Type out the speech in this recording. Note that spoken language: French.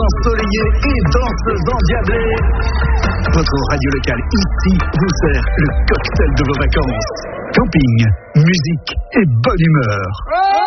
ensoleillée et danseuse endiablée. Votre radio locale ici vous sert le cocktail de vos vacances. Camping, musique et bonne humeur.